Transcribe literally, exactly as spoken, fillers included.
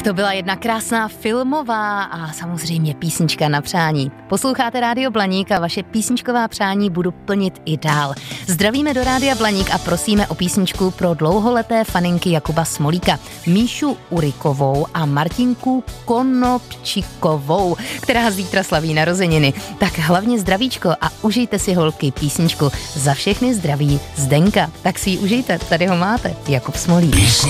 Tak to byla jedna krásná filmová a samozřejmě písnička na přání. Posloucháte Rádio Blaník a vaše písničková přání budu plnit i dál. Zdravíme do Rádia Blaník a prosíme o písničku pro dlouholeté faninky Jakuba Smolíka, Míšu Urikovou a Martinku Konopčikovou, která zítra slaví narozeniny. Tak hlavně zdravíčko a užijte si, holky, písničku Za všechny zdraví Zdenka. Tak si ji užijte, tady ho máte, Jakub Smolík.